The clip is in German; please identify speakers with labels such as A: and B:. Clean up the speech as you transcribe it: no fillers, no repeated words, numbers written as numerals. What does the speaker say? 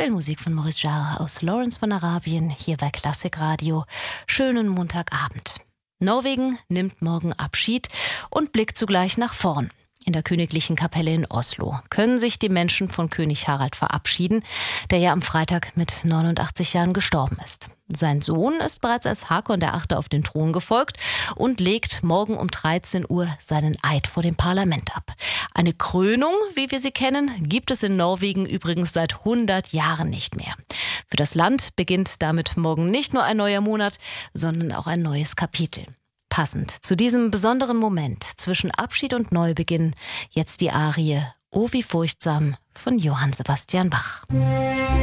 A: Gospelmusik von Maurice Jarre aus Lawrence von Arabien, hier bei Klassikradio. Schönen Montagabend. Norwegen nimmt morgen Abschied und blickt zugleich nach vorn. In der Königlichen Kapelle in Oslo können sich die Menschen von König Harald verabschieden, der ja am Freitag mit 89 Jahren gestorben ist. Sein Sohn ist bereits als Håkon der Achte auf den Thron gefolgt und legt morgen um 13 Uhr seinen Eid vor dem Parlament ab. Eine Krönung, wie wir sie kennen, gibt es in Norwegen übrigens seit 100 Jahren nicht mehr. Für das Land beginnt damit morgen nicht nur ein neuer Monat, sondern auch ein neues Kapitel. Passend zu diesem besonderen Moment zwischen Abschied und Neubeginn jetzt die Arie "O wie furchtsam" von Johann Sebastian Bach.